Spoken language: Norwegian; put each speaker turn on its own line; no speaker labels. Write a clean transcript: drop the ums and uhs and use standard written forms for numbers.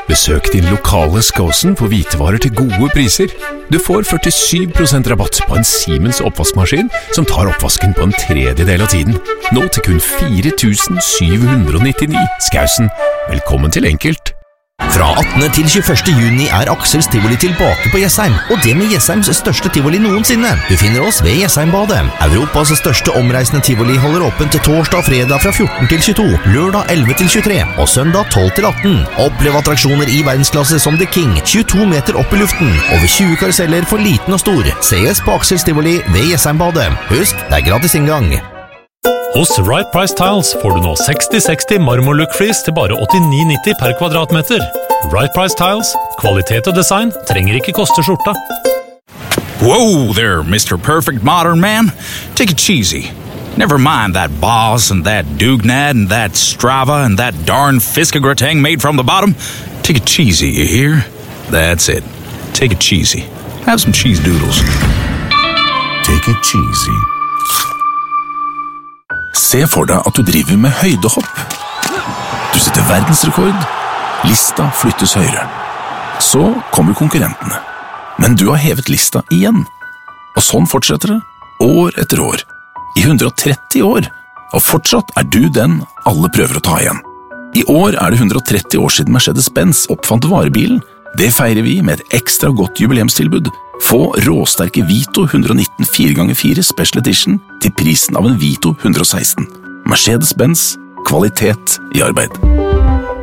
Besøk din lokale Skåsen for hvitevarer til gode priser. Du får 47% rabatt på en Siemens oppvaskmaskin som tar oppvasken på en tredjedel av tiden. Nå til kun 4.799. Skåsen, velkommen til Enkelt.
Fra 18. til 21. juni Aksels Tivoli tilbake på Jessheim, og det med Jessheims største tivoli noensinne. Du finner oss ved Jessheimbadet. Europas største omreisende tivoli holder åpent til torsdag og fredag fra 14 til 22, lørdag 11 til 23 og søndag 12 til 18. Opplev attraksjoner i verdensklasse som The King, 22 meter opp i luften, over 20 karuseller for liten og stor. Ses på Aksels Tivoli ved Jessheimbadet. Husk, det er gratis inngang.
Hos Right Price Tiles får du nå 60-60 marmorlook-flis til bare 89,90 per kvadratmeter. Right Price Tiles, kvalitet og design trenger ikke koste skjorta.
Whoa there, Mr. Perfect Modern Man. Take it cheesy. Never mind that Boss and that Dugnad and that Strava and that darn Fiskegrateng made from the bottom. Take it cheesy, you hear? That's it. Take it cheesy. Have some cheese doodles.
Take it cheesy. Se for deg at du driver med høydehopp. Du setter verdensrekord. Lista flyttes høyere. Så kommer konkurrentene. Men du har hevet lista igjen. Og sånn fortsetter det, år etter år. I 130 år. Og fortsatt er du den alle prøver å ta igjen. I år er det 130 år siden Mercedes-Benz oppfant varebilen. Det feirer vi med et ekstra godt jubileumstilbud. Få råsterke Vito 119 4x4 Special Edition til prisen av en Vito 116. Mercedes-Benz, kvalitet i arbeid.